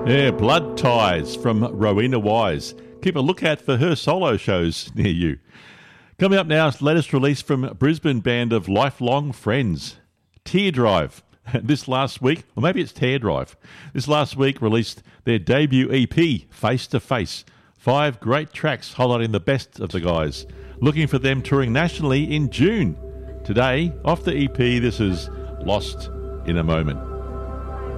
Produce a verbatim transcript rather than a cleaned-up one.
Yeah, Blood Ties from Rowena Wise. Keep a lookout for her solo shows near you. Coming up now, latest release from Brisbane band of Lifelong Friends, Tear Drive. This last week, or maybe it's Tear Drive, this last week released their debut E P, Face to Face. Five great tracks highlighting the best of the guys. Looking for them touring nationally in June. Today, off the E P, this is Lost in a Moment.